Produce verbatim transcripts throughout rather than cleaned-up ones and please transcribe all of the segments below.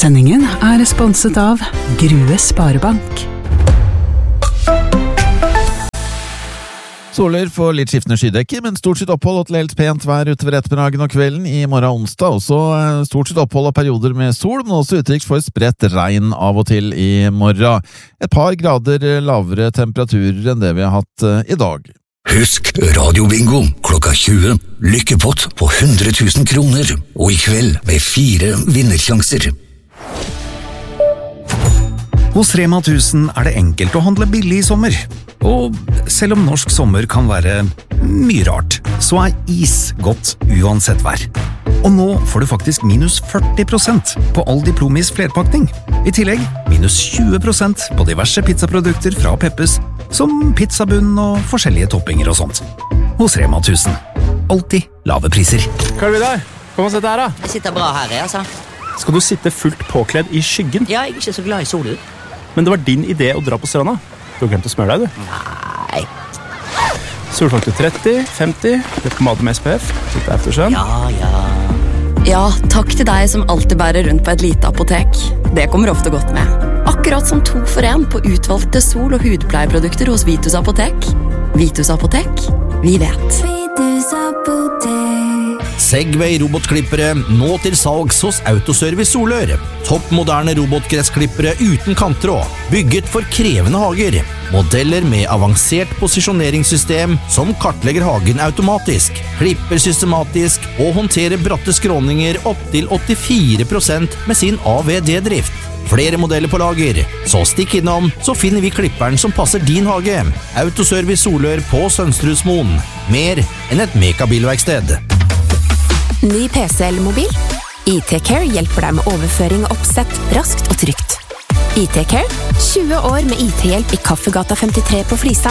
Sendingen er sponset av Grue Sparebank. Soler får litt skiftende skydekker, men stort sett opphold og til helt pent vær utover ettermiddagen og kvelden i morgen onsdag. Også stort sett opphold og perioder med sol, men også uttrykk for spredt regn av og til i morgen. Et par grader lavere temperaturer enn det vi har hatt i dag. Husk radiobingo klokka tjue. Lykkepott på hundre tusen kroner, og i kveld med fire vinnersjanser. Hos Rema tusen er det enkelt å handle billig i sommer. Og selv om norsk sommer kan være mye rart, så er is godt uansett vær. Og nå får du faktisk minus førti prosent på all Diplomis flerpakning. I tillegg minus tjue prosent på diverse pizzaprodukter fra Peppes, som pizzabunn og forskjellige toppinger og sånt. Hos Rema tusen. Alltid lave priser. Hva er det der? Kom og sett her da. Jeg sitter bra her, altså. Skal du sitte fullt påkledd i skyggen? Ja, jeg er ikke så glad i solen. Men det var din idé å dra på stranda. Du har glemt å smøre deg, du. Nei. Solfaktor tretti, femti, pomade med S P F, litt eftersønn. Ja, ja. Ja, takk til deg som alltid bærer rundt på et lite apotek. Det kommer ofte godt med. Akkurat som to for en på utvalgte sol- og hudpleieprodukter hos Vitus Apotek. Vitus Apotek, vi vet. Vitus Apotek. Segway robotklippere, nå til salgs hos Autoservice Solør. Topp moderne robotgressklippere uten kanttråd, bygget for krevende hager. Modeller med avansert posisjoneringssystem som kartlegger hagen automatisk, klipper systematisk og håndterer bratte skråninger opp til åttifire prosent med sin A V D-drift. Flere modeller på lager, så stikk innom, så finner vi klipperen som passer din hage. Autoservice Solør på Sønstrudsmoen. Mer enn et mekabilverksted. Ny P C eller mobil? I T Care hjelper deg med overføring og oppsett raskt og trygt. I T Care, tjue år med I T-hjelp i Kaffegata femtitre på Flisa.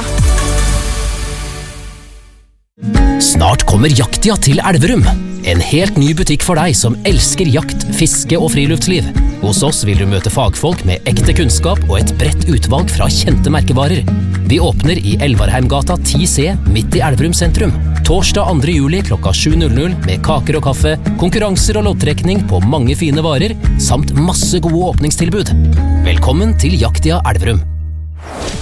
Snart kommer Jaktia til Elverum. En helt ny butikk for deg som elsker jakt, fiske og friluftsliv. Hos oss vil du møte fagfolk med ekte kunnskap og et bredt utvalg fra kjente merkevarer. Vi åpner i Elvarheimgata ti C midt i Elverum sentrum. Torsdag andre juli klokka sju med kaker og kaffe, konkurranser og loddtrekning på mange fine varer, samt masse gode åpningstilbud. Velkommen til Jaktia Elverum.